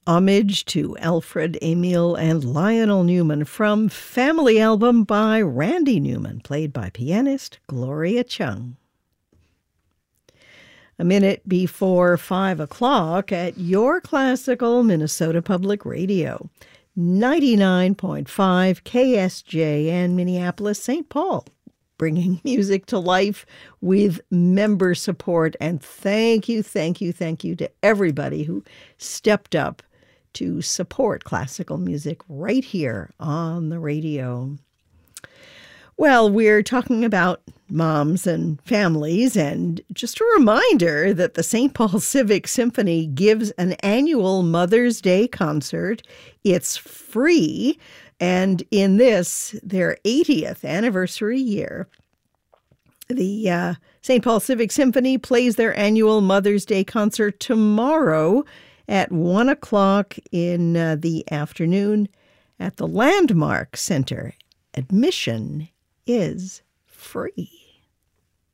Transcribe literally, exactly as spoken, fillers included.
Homage to Alfred, Emil, and Lionel Newman from Family Album by Randy Newman, played by pianist Gloria Chung. A minute before five o'clock at your classical Minnesota Public Radio, ninety-nine point five K S J and Minneapolis, Saint Paul, bringing music to life with member support. And thank you, thank you, thank you to everybody who stepped up to support classical music right here on the radio. Well, we're talking about moms and families, and just a reminder that the Saint Paul Civic Symphony gives an annual Mother's Day concert. It's free, and in this, their eightieth anniversary year, the uh, Saint Paul Civic Symphony plays their annual Mother's Day concert tomorrow at one o'clock in uh, the afternoon at the Landmark Center. Admission is free.